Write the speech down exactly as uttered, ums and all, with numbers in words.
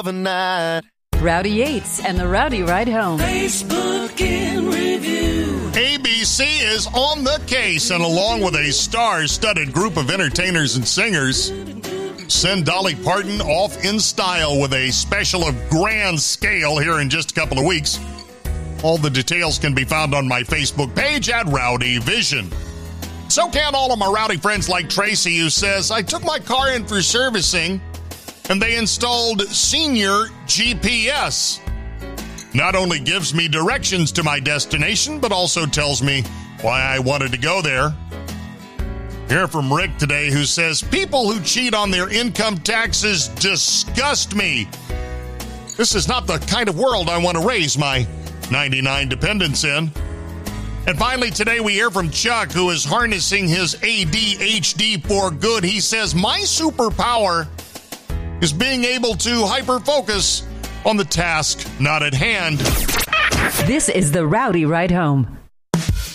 of a night. Rowdy Yates and the Rowdy Ride Home. Facebook in review. A B C is on the case, and along with a star-studded group of entertainers and singers, send Dolly Parton off in style with a special of grand scale here in just a couple of weeks. All the details can be found on my Facebook page at Rowdy Vision. So can all of my rowdy friends like Tracy, who says, I took my car in for servicing, and they installed Senior G P S. Not only gives me directions to my destination, but also tells me why I wanted to go there. Hear from Rick today, who says, people who cheat on their income taxes disgust me. This is not the kind of world I want to raise my ninety-nine dependents in. And finally, today we hear from Chuck, who is harnessing his A D H D for good. He says, my superpower is being able to hyper-focus on the task not at hand. This is the Rowdy Ride Home.